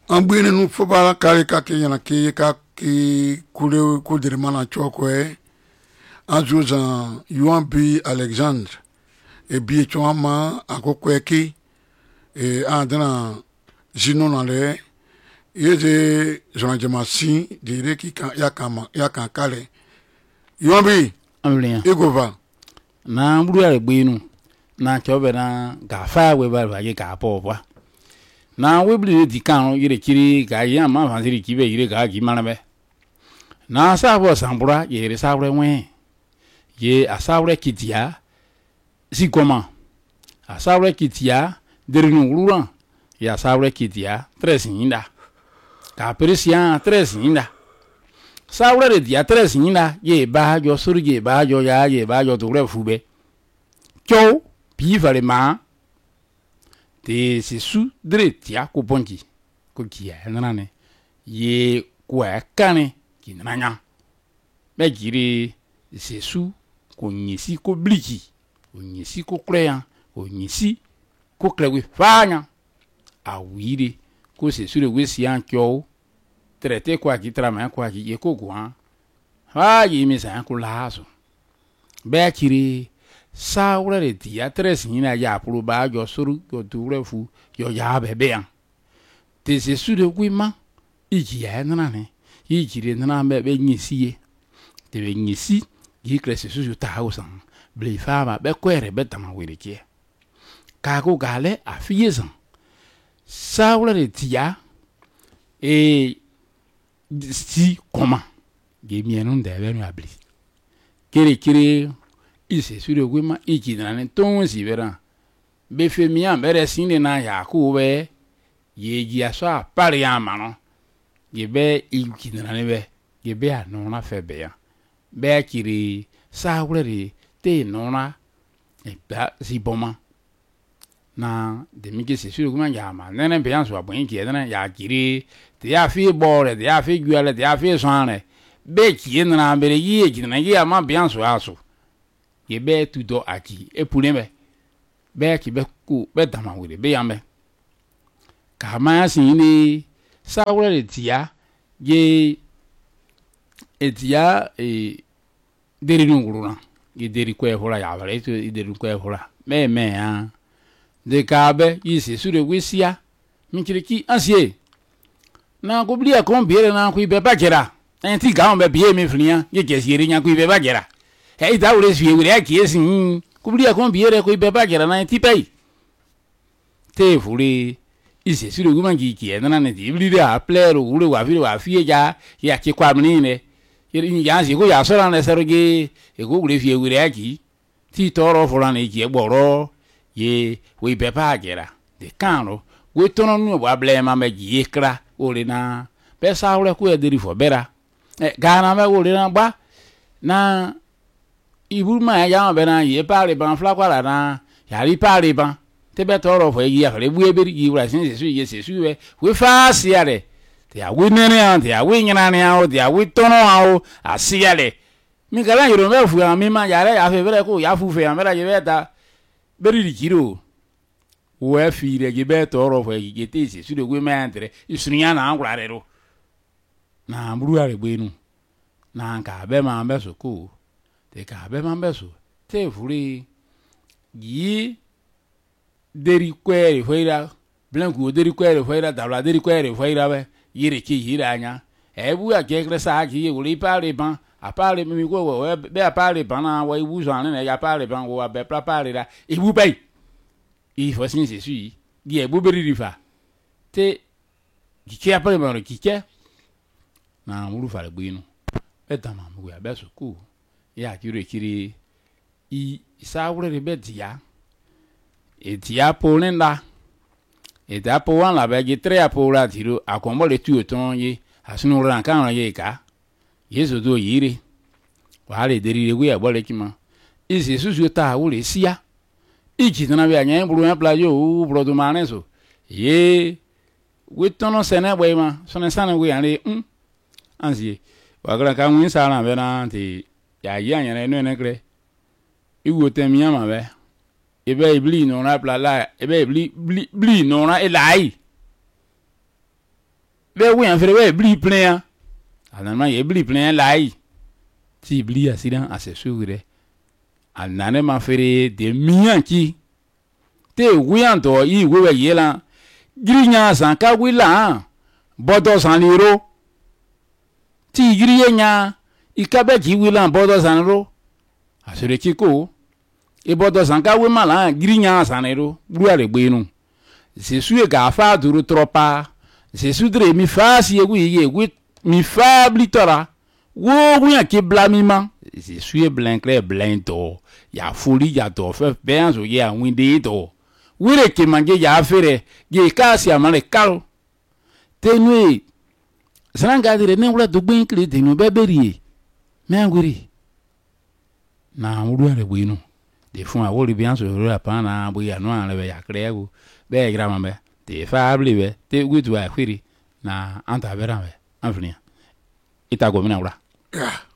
Ambwini nufobala kare kake yana ke kake kule kudirimana chokwe ajuza Yuan B Alexandre e bi choma akokweki e adana jino na le yeze zonjamasi dire ki yakama kale Yuan B amliya egova na mburu ya gbinu na chobe na gafa we ba ye ka popwa na we bli di kan yire kiri ga ya ma fa siri kibe yire ga gi manabe na sa bo sambura yire sa bre we ye asawre kitia si koma asawre kitia derinu ruran ya asawre kitia tres inda ka persia tres inda sawre de dia tres inda ye ba jo suru ye ba jo ya ye ba jo to refube kyo pi vale ma de se su dretia ko bonji ko kia nanane ye kwa kane kinanya be giri se su ko nyisi ko bliki ko nyisi ko kleya ko nyisi ko klewe fanya awire ko se su de wesi an kyo traité kwa ki trama kwa ki ye ko gwa ha yi mi sa ko lazo be kiri sawra de dia tres hina ya puru ba jo suru go durefu yo ya bebe an te se su de gwima iji ya nane iji de na be nyisi te be nyisi yi krese su ta hausan ble fama be kwere be tama wire ke ka ko gale a fiezan sawra de dia e si koma ge mienun de be no abli kere ise su de gwima iji nane ton si vera be femia bere sinde na ya ku be ye ji aso a pare amano ye be iji nane be ye be anona fe be ya be kiri sawre te nona e ba si boma na de mi ke se su de gwima ya ma nene be an so abon ki edena ya kiri te ya fi bore te ya fi guale te ya fi soane be ki na bere ye ji na ye ma be an so aso ye be tudo aki epuleme be ki be ku be dama wire be yambe ka ma sin ni sawre tia ye etia deri nunguruna ye deri kwe hola ya vale to deri kwe hola me a de kabe yisi su de wisia minkiriki ansie na ko blia ko biere na ku be bagera enti ga be bie mi flia ye kesiri nya ku be bagera hey da ure suye ure aki esin kublia ko biere ko be bagera na enti pei te furi ise su de guma ki na ne di bli a plero ure wa fie ja ya ki kwa mnine ye ya si ko ya so na seroge e ko ure fie ure aki ti toro fora na ki egboro ye we be bagera de kano we tono nu wa blema me ji ekra ore na be sa ure ku e deri fo bera ga na me ore na gba na iburuma ya bena ye pare ban flakwa na ya ri pare ban te be toro fo yi afere bu eberi yi wura sin se su ye se su we fa siare te ya we nene an te ya we nyina ne an te ya we tono an asiale mi kala yoro me fu an mi ma ya re ya fe bere ko ya fu fe an bera ye beta beri ri kiro we fi re ye be toro fo yi te se su de we me antre isunya na an wura re ro na mburu are gbenu na nka be ma be so ko te ka be man beso te furi yi deri kwere foira blanku deri kwere foira dabla deri kwere foira be yire ki yira anya ebu ya ke kresa ki uri pare ban a pare mi ko be a pare ban na wa ibu so an ya pare ban wo be pare da ibu bai i fo sin se sui gi ebu beri rifa te ki ke apare ban ki ke na muru fare gbinu etama mu ya beso ku ya kiri i sawre de betia etia ponenda eta po wan la be gi tre apora tiro akombo le tu oton ye asunu ran kan ye ka yeso do yire wa le deri we ya bole kima isi susu ta wo le sia iki tana be anya buru ya playo u bro do maneso ye we tono sene we ma sone sana we ane ansie wa gra ka win sala be na ti ya anya na no kre iwo temia ma be ebe ibli no na pla la ebe ibli no na elai be we en fere we bli plan anama ye bli plan lai ti bli accident a se sugure anane ma fere de mian ki te wian to yi we yela grinya san ka wila bodo san liro ti grinya ikabe ji wila bodo san ro asure kiko e bodo san ka we mala grinya san ro buare gbenu se suye ga fa duru tropa se sudre mi fa si ye mi fa blitora wo wian ki blamima se suye blancre blento ya foli ya to fe ben so ye awin de to wire ke manje ya fere ge kasi amale karo tenue sananga dire ne wala dogbe nkle de no beberi me nguri na wuru ale buinu de fun awori bi anso ro apa na bo ya no ale be ya krego be grama be te fable be te gutu a khiri na anta vera be anfnia ita go mina wura